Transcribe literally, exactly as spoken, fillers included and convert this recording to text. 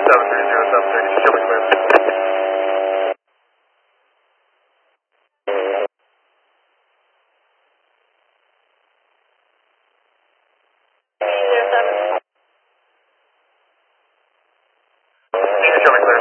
seven three zero seven thirty, show me clear. Show me clear.